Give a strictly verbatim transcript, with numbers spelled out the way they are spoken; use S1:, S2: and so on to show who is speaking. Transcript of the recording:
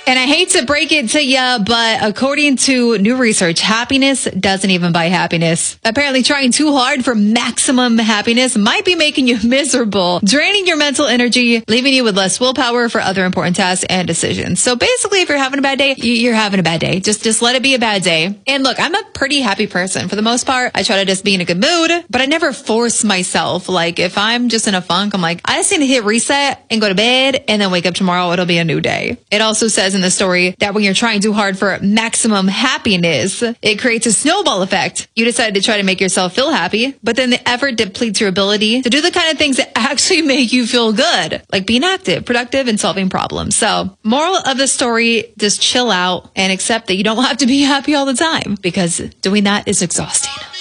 S1: And I hate to break it to you, but according to new research, happiness doesn't even buy happiness. Apparently trying too hard for maximum happiness might be making you miserable, draining your mental energy, leaving you with less willpower for other important tasks and decisions. So basically, if you're having a bad day, you're having a bad day. Just, just let it be a bad day. And look, I'm a pretty happy person for the most part. I try to just be in a good mood, but I never force myself. Like if I'm just in a funk, I'm like, I just need to hit reset and go to bed and then wake up tomorrow. It'll be a new day. It also says in the story that when you're trying too hard for maximum happiness, it creates a snowball effect. You decide to try to make yourself feel happy, but then the effort depletes your ability to do the kind of things that actually make you feel good, like being active, productive, and solving problems. So, moral of the story, just chill out and accept that you don't have to be happy all the time, because doing that is exhausting.